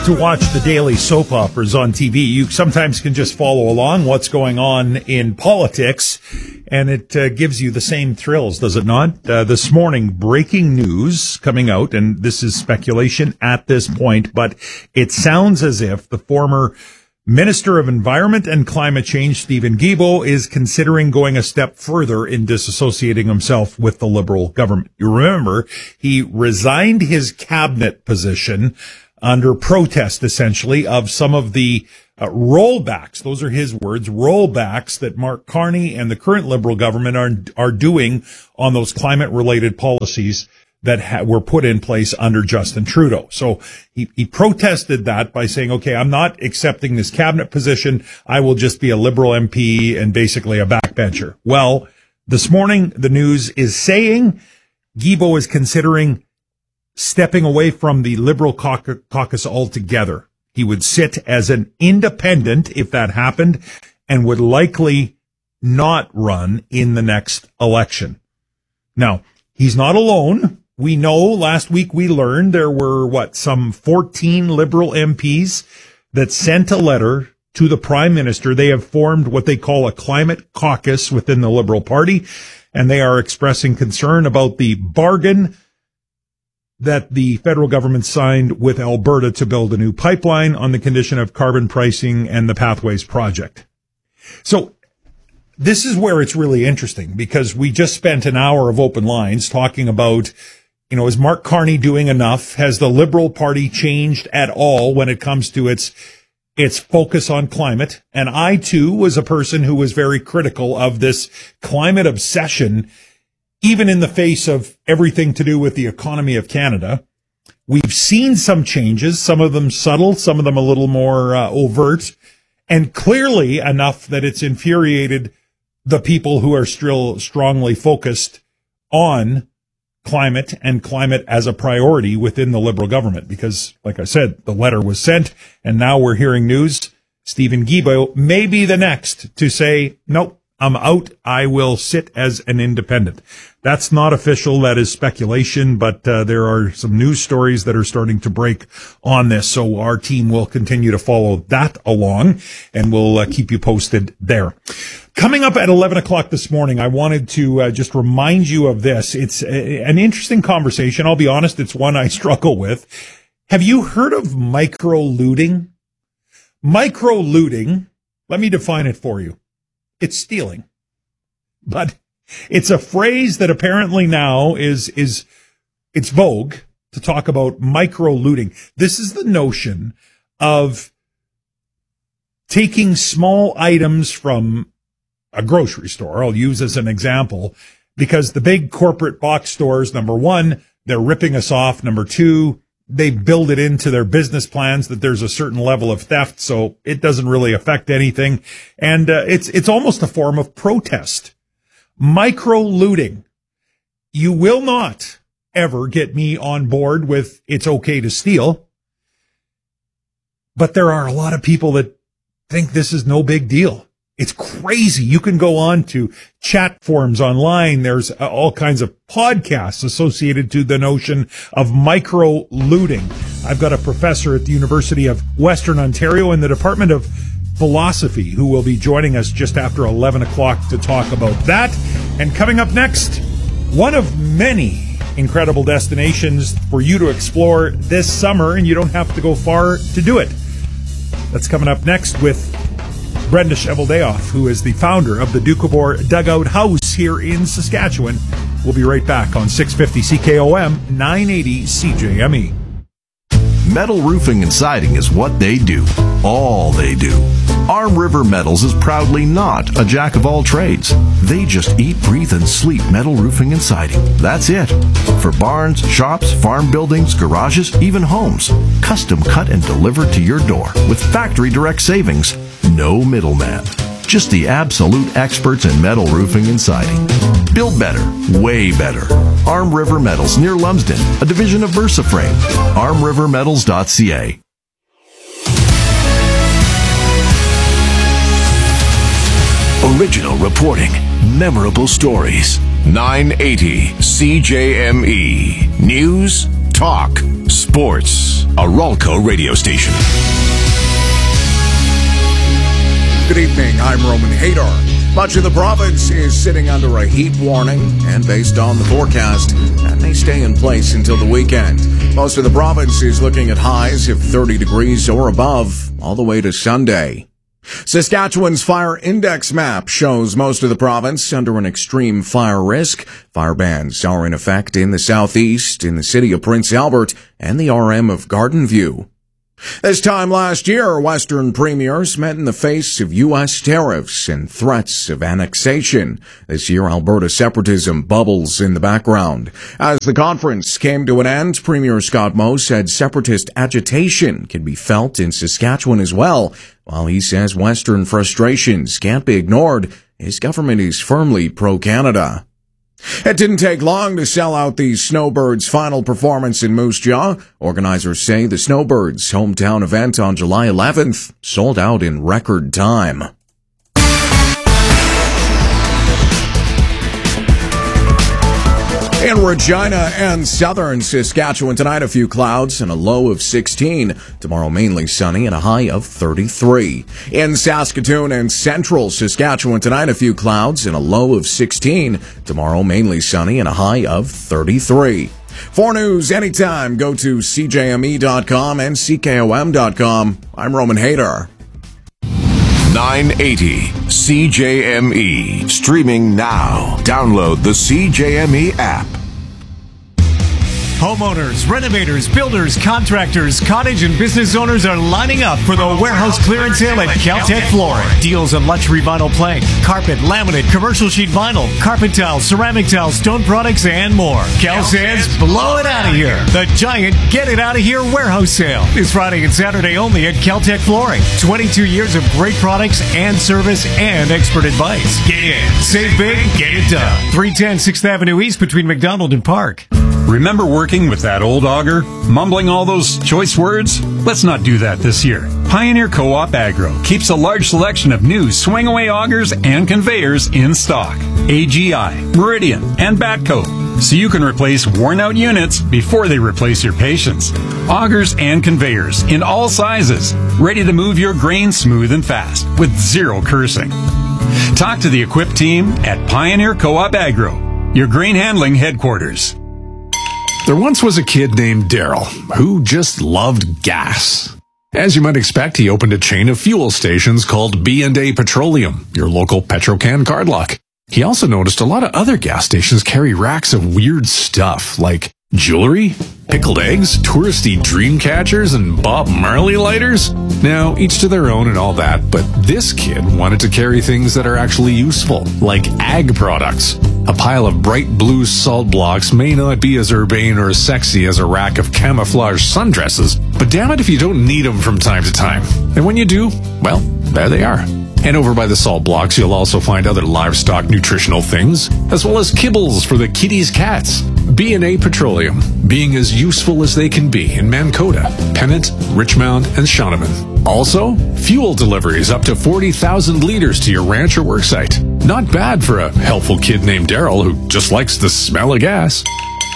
like to watch the daily soap operas on TV, you sometimes can just follow along what's going on in politics, and it gives you the same thrills, does it not? This morning, breaking news coming out, and this is speculation at this point, but it sounds as if the former Minister of Environment and Climate Change, Steven Guilbeault, is considering going a step further in disassociating himself with the Liberal government. You remember, he resigned his cabinet position under protest, essentially, of some of the rollbacks, those are his words, rollbacks that Mark Carney and the current Liberal government are doing on those climate-related policies that were put in place under Justin Trudeau. So he protested that by saying, okay, I'm not accepting this cabinet position. I will just be a Liberal MP and basically a backbencher. Well, this morning, the news is saying Guilbeault is considering stepping away from the Liberal caucus altogether. He would sit as an independent if that happened and would likely not run in the next election. Now, he's not alone. We know last week we learned there were, some 14 Liberal MPs that sent a letter to the Prime Minister. They have formed what they call a climate caucus within the Liberal Party, and they are expressing concern about the bargain that the federal government signed with Alberta to build a new pipeline on the condition of carbon pricing and the Pathways project. So this is where it's really interesting, because we just spent an hour of open lines talking about, is Mark Carney doing enough? Has the Liberal Party changed at all when it comes to its focus on climate? And I, too, was a person who was very critical of this climate obsession, even in the face of everything to do with the economy of Canada. We've seen some changes, some of them subtle, some of them a little more overt, and clearly enough that it's infuriated the people who are still strongly focused on climate and climate as a priority within the Liberal government. Because, like I said, the letter was sent, and now we're hearing news. Steven Guilbeault may be the next to say, nope, I'm out. I will sit as an independent. That's not official. That is speculation, but there are some news stories that are starting to break on this. So our team will continue to follow that along, and we'll keep you posted there. Coming up at 11 o'clock this morning, I wanted to just remind you of this. It's an interesting conversation. I'll be honest, it's one I struggle with. Have you heard of micro-looting? Micro-looting, let me define it for you. It's stealing. But it's a phrase that apparently now it's vogue to talk about micro-looting. This is the notion of taking small items from a grocery store. I'll use as an example, because the big corporate box stores, number one, they're ripping us off. Number two, they build it into their business plans that there's a certain level of theft, so it doesn't really affect anything. And it's almost a form of protest. Micro-looting. You will not ever get me on board with it's okay to steal. But there are a lot of people that think this is no big deal. It's crazy. You can go on to chat forums online. There's all kinds of podcasts associated to the notion of micro-looting. I've got a professor at the University of Western Ontario in the Department of Philosophy who will be joining us just after 11 o'clock to talk about that. And coming up next, one of many incredible destinations for you to explore this summer, and you don't have to go far to do it. That's coming up next with Brenda Cheveldayoff, who is the founder of the Doukhobor Dugout House here in Saskatchewan. We'll be right back on 650 CKOM, 980 CJME. Metal roofing and siding is what they do. All they do. Arm River Metals is proudly not a jack of all trades. They just eat, breathe, and sleep metal roofing and siding. That's it. For barns, shops, farm buildings, garages, even homes. Custom cut and delivered to your door with factory direct savings. No middleman. Just the absolute experts in metal roofing and siding. Build better, way better. Arm River Metals near Lumsden, a division of VersaFrame. ArmRiverMetals.ca. Original reporting, memorable stories. 980 CJME. News, talk, sports. a Ralco radio station. Good evening, I'm Roman Hadar. Much of the province is sitting under a heat warning, and based on the forecast, that may stay in place until the weekend. Most of the province is looking at highs of 30 degrees or above all the way to Sunday. Saskatchewan's fire index map shows most of the province under an extreme fire risk. Fire bans are in effect in the southeast, in the city of Prince Albert, and the RM of Garden View. This time last year, Western premiers met in the face of U.S. tariffs and threats of annexation. This year, Alberta separatism bubbles in the background. As the conference came to an end, Premier Scott Moe said separatist agitation can be felt in Saskatchewan as well. While he says Western frustrations can't be ignored, his government is firmly pro-Canada. It didn't take long to sell out the Snowbirds' final performance in Moose Jaw. Organizers say the Snowbirds' hometown event on July 11th sold out in record time. In Regina and southern Saskatchewan tonight, a few clouds and a low of 16. Tomorrow, mainly sunny and a high of 33. In Saskatoon and central Saskatchewan tonight, a few clouds and a low of 16. Tomorrow, mainly sunny and a high of 33. For news anytime, go to CJME.com and CKOM.com. I'm Roman Hadar. 980 CJME. Streaming now. Download the CJME app. Homeowners, renovators, builders, contractors, cottage and business owners are lining up for the warehouse clearance sale at Caltech Flooring. Deals on luxury vinyl plank, carpet, laminate, commercial sheet vinyl, carpet tile, ceramic tile, stone products, and more. Cal says, blow it out of here. The giant Get It Out of Here warehouse sale is Friday and Saturday only at Caltech Flooring. 22 years of great products and service and expert advice. Get in, save big, get it done. 310 6th Avenue East between McDonald and Park. Remember working with that old auger? Mumbling all those choice words? Let's not do that this year. Pioneer Co-op Agro keeps a large selection of new swing-away augers and conveyors in stock. AGI, Meridian, and Batco. So you can replace worn-out units before they replace your patience. Augers and conveyors in all sizes. Ready to move your grain smooth and fast with zero cursing. Talk to the equipped team at Pioneer Co-op Agro, your grain handling headquarters. There once was a kid named Daryl who just loved gas. As you might expect, he opened a chain of fuel stations called B&A Petroleum, your local Petrocan card lock. He also noticed a lot of other gas stations carry racks of weird stuff like jewelry, pickled eggs, touristy dream catchers, and Bob Marley lighters. Now, each to their own and all that, but this kid wanted to carry things that are actually useful, like ag products. A pile of bright blue salt blocks may not be as urbane or as sexy as a rack of camouflage sundresses, but damn it if you don't need them from time to time. And when you do, well, there they are. And over by the salt blocks, you'll also find other livestock nutritional things, as well as kibbles for the kitties' cats. B&A Petroleum, being as useful as they can be in Mankota, Pennant, Richmond, and Shaunavon. Also, fuel deliveries up to 40,000 liters to your ranch or worksite. Not bad for a helpful kid named Daryl who just likes the smell of gas.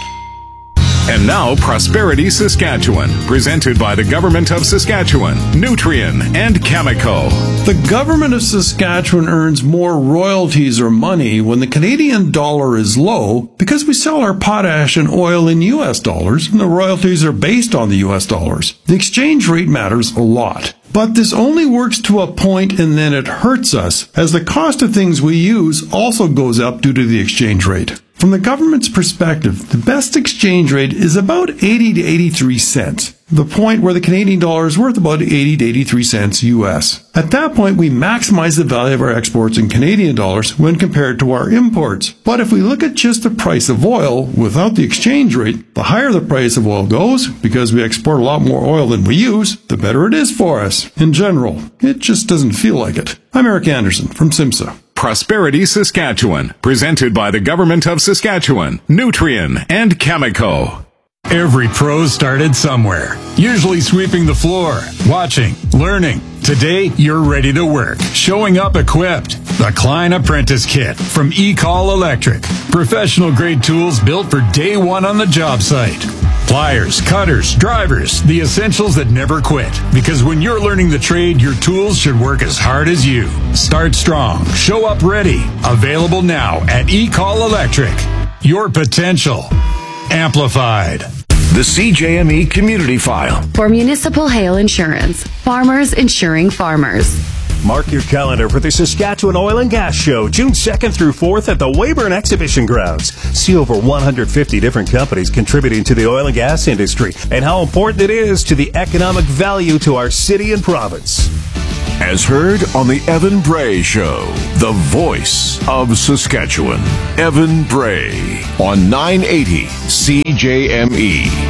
And now, Prosperity Saskatchewan, presented by the Government of Saskatchewan, Nutrien, and Cameco. The Government of Saskatchewan earns more royalties or money when the Canadian dollar is low because we sell our potash and oil in U.S. dollars, and the royalties are based on the U.S. dollars. The exchange rate matters a lot. But this only works to a point, and then it hurts us, as the cost of things we use also goes up due to the exchange rate. From the government's perspective, the best exchange rate is about 80 to 83 cents, the point where the Canadian dollar is worth about 80 to 83 cents US. At that point, we maximize the value of our exports in Canadian dollars when compared to our imports. But if we look at just the price of oil without the exchange rate, the higher the price of oil goes, because we export a lot more oil than we use, the better it is for us. In general, it just doesn't feel like it. I'm Eric Anderson from SIMSA. Prosperity Saskatchewan, presented by the Government of Saskatchewan, Nutrien, and Cameco. Every pro started somewhere, usually sweeping the floor, watching, learning. Today, you're ready to work, showing up equipped. The Klein Apprentice Kit from eCall Electric. Professional grade tools built for day one on the job site. Pliers, cutters, drivers, the essentials that never quit. Because when you're learning the trade, your tools should work as hard as you. Start strong. Show up ready. Available now at eCall Electric. Your potential amplified. The CJME Community File. For Municipal Hail Insurance. Farmers insuring farmers. Mark your calendar for the Saskatchewan Oil and Gas Show, June 2nd through 4th at the Weyburn Exhibition Grounds. See over 150 different companies contributing to the oil and gas industry and how important it is to the economic value to our city and province. As heard on the Evan Bray Show, the voice of Saskatchewan. Evan Bray on 980 CJME.